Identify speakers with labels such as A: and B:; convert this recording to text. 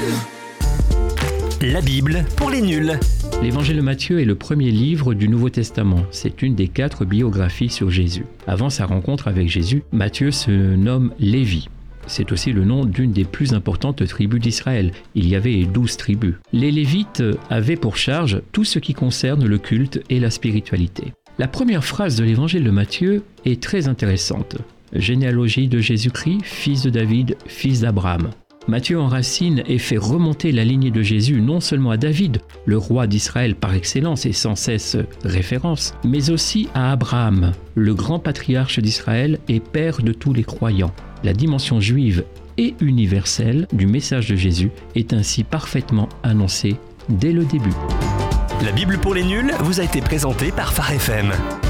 A: La Bible pour les nuls.
B: L'Évangile de Matthieu est le premier livre du Nouveau Testament. C'est une des 4 biographies sur Jésus. Avant sa rencontre avec Jésus, Matthieu se nomme Lévi. C'est aussi le nom d'une des plus importantes tribus d'Israël. Il y avait 12 tribus. Les Lévites avaient pour charge tout ce qui concerne le culte et la spiritualité. La première phrase de l'Évangile de Matthieu est très intéressante. Généalogie de Jésus-Christ, fils de David, fils d'Abraham. Matthieu enracine et fait remonter la lignée de Jésus non seulement à David, le roi d'Israël par excellence et sans cesse référence, mais aussi à Abraham, le grand patriarche d'Israël et père de tous les croyants. La dimension juive et universelle du message de Jésus est ainsi parfaitement annoncée dès le début.
A: La Bible pour les nuls vous a été présentée par Phare FM.